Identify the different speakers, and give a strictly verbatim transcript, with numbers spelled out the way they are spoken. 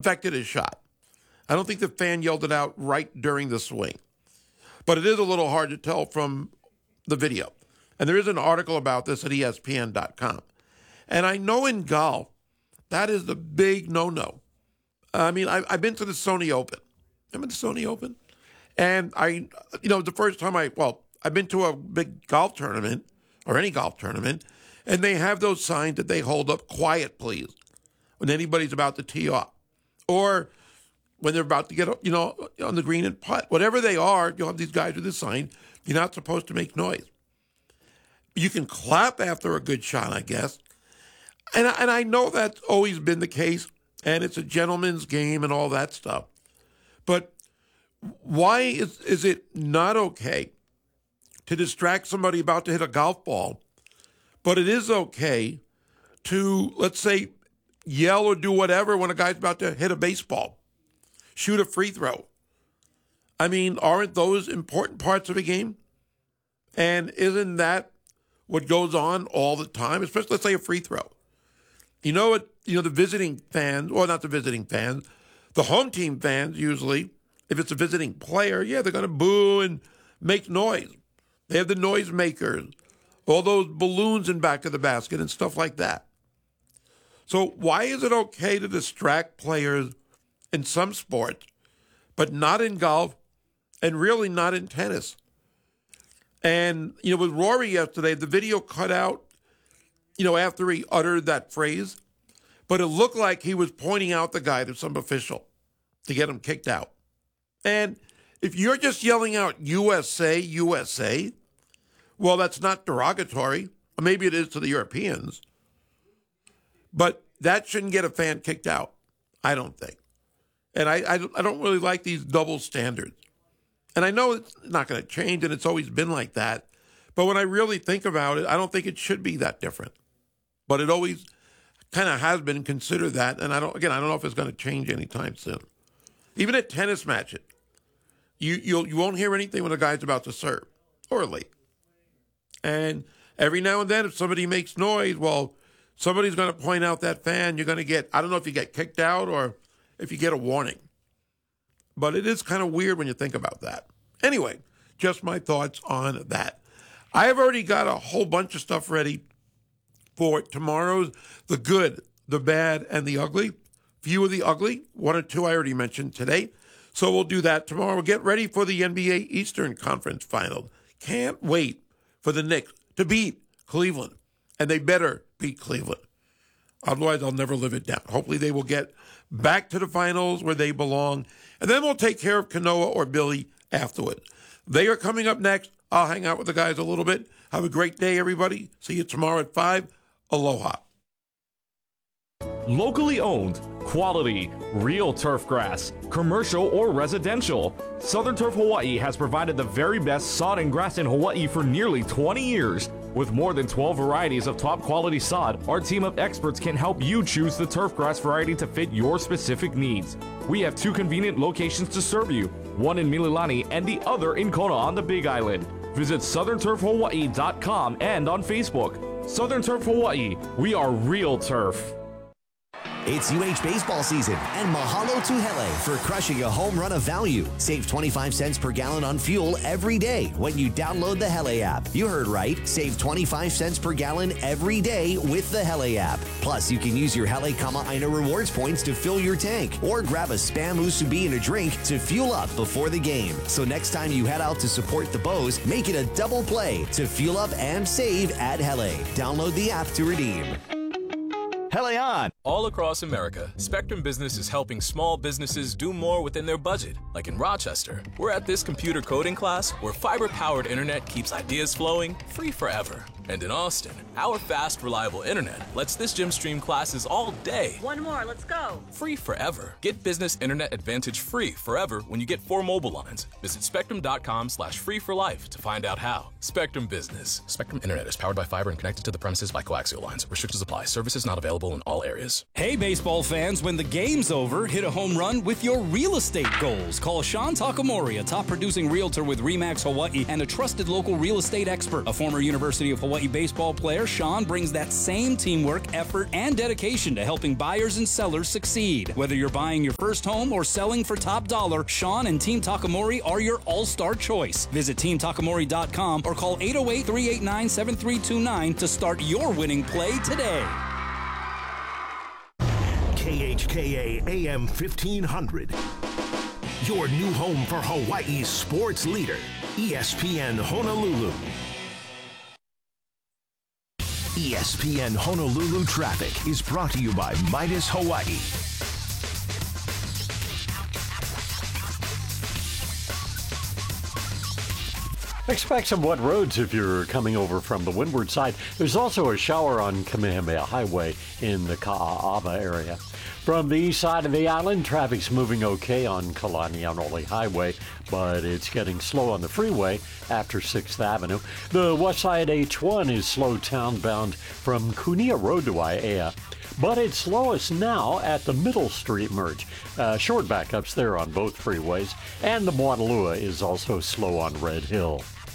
Speaker 1: affected his shot. I don't think the fan yelled it out right during the swing. But it is a little hard to tell from the video. And there is an article about this at E S P N dot com. And I know in golf, that is the big no-no. I mean, I, I've been to the Sony Open. I've been to Sony Open. And I, you know, the first time I, well, I've been to a big golf tournament or any golf tournament, and they have those signs that they hold up, quiet, please, when anybody's about to tee off. Or when they're about to get, you know, on the green and putt. Whatever they are, you'll have these guys with this sign, you're not supposed to make noise. You can clap after a good shot, I guess. And I, and I know that's always been the case, and it's a gentleman's game and all that stuff. But why is, is it not okay to distract somebody about to hit a golf ball, but it is okay to, let's say, yell or do whatever when a guy's about to hit a baseball, shoot a free throw? I mean, aren't those important parts of a game? And isn't that what goes on all the time, especially, let's say, a free throw? You know what, you know, the visiting fans, or not the visiting fans, the home team fans usually, if it's a visiting player, yeah, they're going to boo and make noise. They have the noise makers, all those balloons in back of the basket and stuff like that. So why is it okay to distract players in some sports, but not in golf and really not in tennis? And, you know, with Rory yesterday, the video cut out, you know, after he uttered that phrase, but it looked like he was pointing out the guy to some official to get him kicked out. And if you're just yelling out U S A, U S A, well, that's not derogatory. Or maybe it is to the Europeans. But that shouldn't get a fan kicked out, I don't think. And I, I, I don't really like these double standards. And I know it's not going to change, and it's always been like that. But when I really think about it, I don't think it should be that different. But it always kind of has been considered that. And I don't, again, I don't know if it's going to change anytime soon. Even at tennis matches, you you'll, you won't hear anything when a guy's about to serve or lead. And every now and then, if somebody makes noise, well, somebody's going to point out that fan. You're going to get, I don't know if you get kicked out or if you get a warning. But it is kind of weird when you think about that. Anyway, just my thoughts on that. I have already got a whole bunch of stuff ready for tomorrow's The Good, the Bad, and the Ugly. Few of the ugly, one or two I already mentioned today. So we'll do that tomorrow. We'll get ready for the N B A Eastern Conference Final. Can't wait for the Knicks to beat Cleveland. And they better beat Cleveland. Otherwise, I'll never live it down. Hopefully they will get back to the finals where they belong. And then we'll take care of Kanoa or Billy afterwards. They are coming up next. I'll hang out with the guys a little bit. Have a great day, everybody. See you tomorrow at five. Aloha.
Speaker 2: Locally owned, quality, real turf grass, commercial or residential. Southern Turf Hawaii has provided the very best sod and grass in Hawaii for nearly twenty years. With more than twelve varieties of top quality sod, our team of experts can help you choose the turf grass variety to fit your specific needs. We have two convenient locations to serve you, one in Mililani and the other in Kona on the Big Island. Visit southern turf hawaii dot com and on Facebook. Southern Turf Hawaii, we are real turf.
Speaker 3: It's U H baseball season, and mahalo to Hele for crushing a home run of value. Save twenty-five cents per gallon on fuel every day when you download the Hele app. You heard right. Save twenty-five cents per gallon every day with the Hele app. Plus, you can use your Hele Kama'aina rewards points to fill your tank, or grab a Spam Musubi and a drink to fuel up before the game. So next time you head out to support the Bows, make it a double play to fuel up and save at Hele. Download the app to redeem.
Speaker 4: Hele on!
Speaker 5: All across America, Spectrum Business is helping small businesses do more within their budget. Like in Rochester, we're at this computer coding class where fiber-powered internet keeps ideas flowing free forever. And in Austin, our fast, reliable internet lets this gym stream classes all day.
Speaker 6: One more, let's go.
Speaker 5: Free forever. Get Business Internet Advantage free forever when you get four mobile lines. Visit spectrum.com slash free for life to find out how. Spectrum Business. Spectrum Internet is powered by fiber and connected to the premises by coaxial lines. Restrictions apply. Services not available in all areas. details.
Speaker 6: Hey, baseball fans, when the game's over, hit a home run with your real estate goals. Call Sean Takamori, a top producing realtor with RE/MAX Hawaii and a trusted local real estate expert. A former University of Hawaii baseball player, Sean brings that same teamwork, effort, and dedication to helping buyers and sellers succeed. Whether you're buying your first home or selling for top dollar, Sean and Team Takamori are your all-star choice. Visit team takamori dot com or call eight oh eight, three eight nine, seven three two nine to start your winning play today.
Speaker 7: K H K A A M fifteen hundred. Your new home for Hawaii's sports leader, E S P N Honolulu. E S P N Honolulu traffic is brought to you by Midas Hawaii.
Speaker 8: Expect some wet roads if you're coming over from the windward side. There's also a shower on Kamehameha Highway in the Ka'aava area. From the east side of the island, traffic's moving okay on Kalaniaole Highway, but it's getting slow on the freeway after sixth Avenue. The west side H one is slow townbound from Kunia Road to Aiea, but it's slowest now at the Middle Street merge. Uh, short backups there on both freeways, and the Moanalua is also slow on Red Hill.